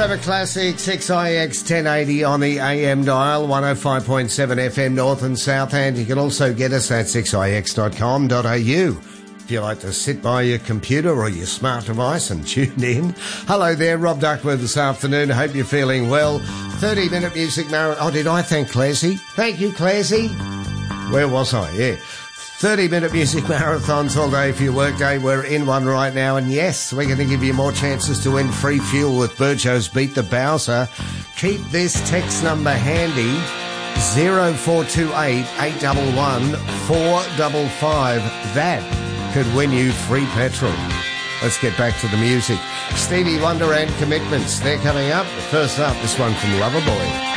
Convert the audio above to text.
Crossover Classics, XIX 1080 on the AM dial, 105.7 FM north and south, and you can also get us at xix.com.au. If you like to sit by your computer or your smart device and tune in. Hello there, Rob Duckworth this afternoon. Hope you're feeling well. 30-minute music marathon. Oh, did I thank Classy? Thank you, Classy. Where was I? Yeah. 30-minute music marathons all day for your workday. We're in one right now, and yes, we're going to give you more chances to win free fuel with Burjo's Beat the Bowser. Keep this text number handy, 0428 811 455. That could win you free petrol. Let's get back to the music. Stevie Wonder and Commitments, they're coming up. First up, this one from Loverboy.